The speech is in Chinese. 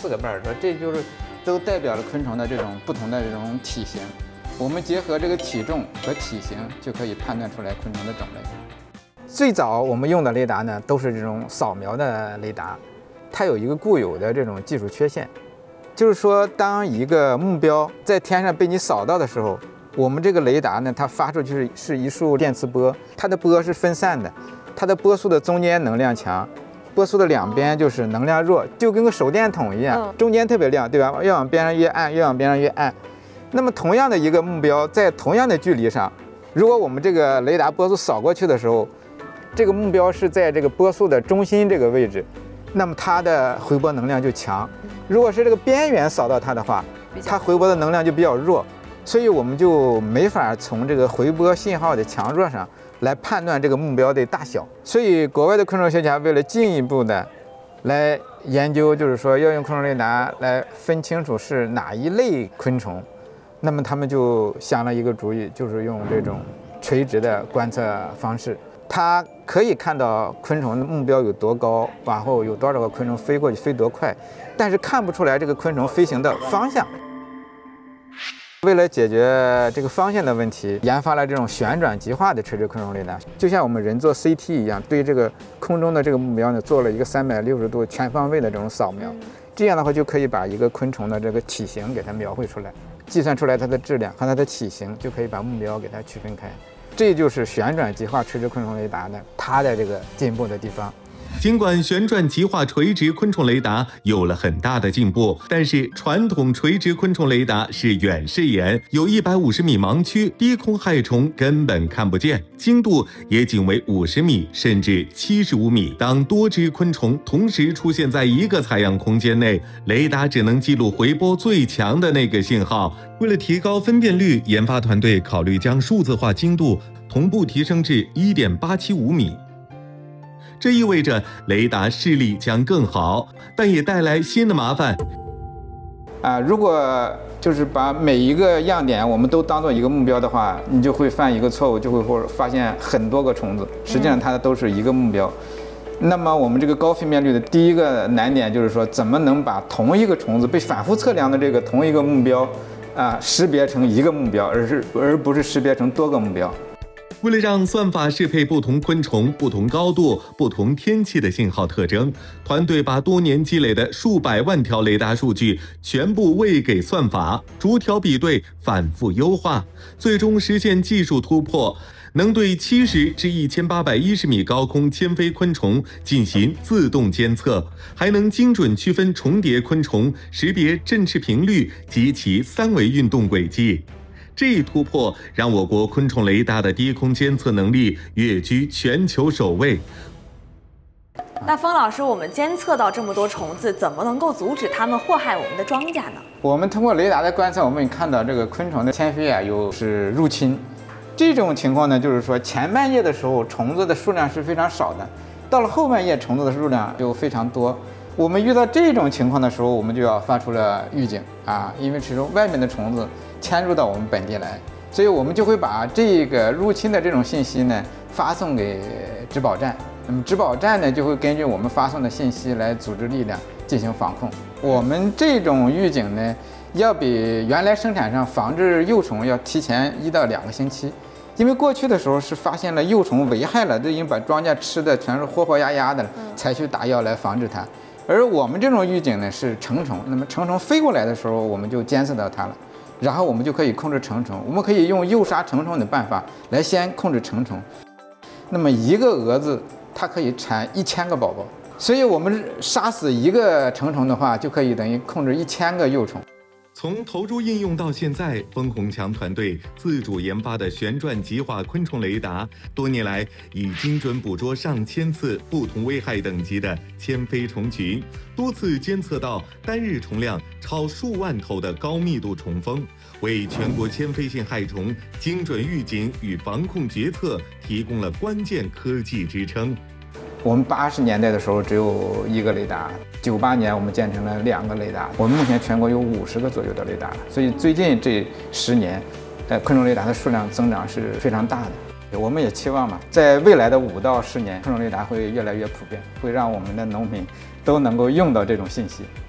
4个瓣儿，说这就是都代表了昆虫的这种不同的这种体型。我们结合这个体重和体型，就可以判断出来昆虫的种类。最早我们用的雷达呢，都是这种扫描的雷达，它有一个固有的这种技术缺陷，就是说，当一个目标在天上被你扫到的时候，我们这个雷达呢，它发出去是一束电磁波，它的波是分散的，它的波束的中间能量强，波束的两边就是能量弱，就跟个手电筒一样，中间特别亮，对吧？越往边上越暗，越往边上越暗。那么同样的一个目标，在同样的距离上，如果我们这个雷达波束扫过去的时候，这个目标是在这个波束的中心这个位置，那么它的回波能量就强。如果是这个边缘扫到它的话，它回波的能量就比较弱，所以我们就没法从这个回波信号的强弱上来判断这个目标的大小。所以国外的昆虫学家为了进一步的来研究，就是说要用昆虫雷达来分清楚是哪一类昆虫，那么他们就想了一个主意，就是用这种垂直的观测方式。它可以看到昆虫的目标有多高，往后有多少个昆虫飞过去，飞多快，但是看不出来这个昆虫飞行的方向。为了解决这个方向的问题，研发了这种旋转极化的垂直昆虫雷达，就像我们人做 CT 一样，对这个空中的这个目标呢做了一个360度全方位的这种扫描。这样的话就可以把一个昆虫的这个体型给它描绘出来，计算出来它的质量和它的体型，就可以把目标给它区分开。这就是旋转极化垂直昆虫雷达的它的这个进步的地方。 尽管旋转极化垂直昆虫雷达有了很大的进步，但是传统垂直昆虫雷达是远视眼，有150米盲区，低空害虫根本看不见，精度也仅为50米甚至75米。当多只昆虫同时出现在一个采样空间内，雷达只能记录回波最强的那个信号。为了提高分辨率，研发团队考虑将数字化精度同步提升至1.875米。这意味着雷达视力将更好，但也带来新的麻烦。 如果就是把每一个样点我们都当做一个目标的话，你就会犯一个错误，就会发现很多个虫子，实际上它都是一个目标。那么我们这个高分辨率的第一个难点就是说，怎么能把同一个虫子被反复测量的这个同一个目标识别成一个目标，而不是识别成多个目标。 为了让算法适配不同昆虫、不同高度、不同天气的信号特征，团队把多年积累的数百万条雷达数据全部喂给算法，逐条比对，反复优化，最终实现技术突破，能对70至1810米高空迁飞昆虫进行自动监测，还能精准区分重叠昆虫，识别振翅频率及其3维运动轨迹。这一突破让我国昆虫雷达的低空监测能力跃居全球首位。 那封老师，我们监测到这么多虫子，怎么能够阻止它们祸害我们的庄稼呢？ 我们通过雷达的观测，我们看到这个昆虫的迁飞有是入侵。这种情况呢，就是说前半夜的时候虫子的数量是非常少的，到了后半夜虫子的数量就非常多。我们遇到这种情况的时候，我们就要发出了预警因为其中外面的虫子迁入到我们本地来，所以我们就会把这个入侵的这种信息呢发送给植保站。那么植保站呢就会根据我们发送的信息来组织力量进行防控。我们这种预警呢，要比原来生产上防治幼虫要提前1到2个星期。因为过去的时候是发现了幼虫危害了，都已经把庄稼吃的全是活活压压的了，才去打药来防治它。而我们这种预警呢是成虫，那么成虫飞过来的时候，我们就监测到它了，然后我们就可以控制成虫。我们可以用诱杀成虫的办法来先控制成虫。那么一个蛾子它可以产1000个宝宝，所以我们杀死一个成虫的话，就可以等于控制1000个幼虫。 从投入应用到现在，封宏强团队自主研发的旋转极化昆虫雷达，多年来已精准捕捉上千次不同危害等级的迁飞虫群，多次监测到单日虫量超数万头的高密度虫蜂，为全国迁飞性害虫精准预警与防控决策提供了关键科技支撑。 我们80年代的时候只有1个雷达，98年我们建成了2个雷达，我们目前全国有50个左右的雷达，所以最近这10年，昆虫雷达的数量增长是非常大的。我们也期望在未来的5到10年，昆虫雷达会越来越普遍，会让我们的农民都能够用到这种信息。